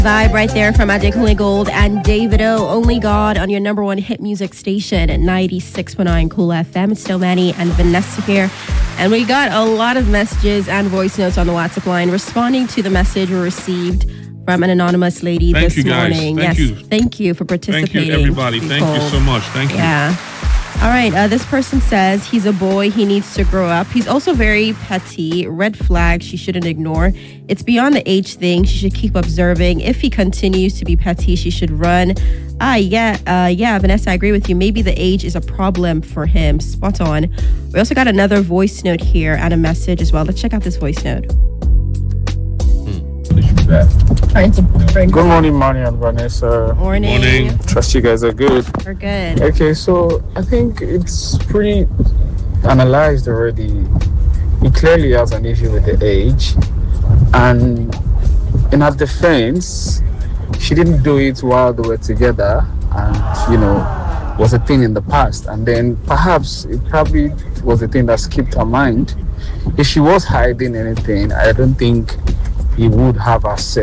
Vibe right there from Adekunle Gold and Davido, Only God, on your number one hit music station at 96.9 Cool FM. It's still Manny and Vanessa here. And we got a lot of messages and voice notes on the WhatsApp line responding to the message we received from an anonymous lady Thank this you guys. morning. Thank you. Thank you for participating. Thank you, everybody. Thank you so much. Thank you. Yeah. All right. This person says he's a boy. He needs to grow up. He's also very petty. Red flag she shouldn't ignore. It's beyond the age thing. She should keep observing. If he continues to be petty, she should run. Yeah, Vanessa, I agree with you. Maybe the age is a problem for him. Spot on. We also got another voice note here and a message as well. Let's check out this voice note. Good morning, Manny and Vanessa. Morning. Trust you guys are good. We're good. Okay, so I think it's pretty analyzed already. He clearly has an issue with the age. And in her defense, she didn't do it while they were together and, was a thing in the past. And then perhaps it probably was a thing that skipped her mind. If she was hiding anything, I don't think he would have her say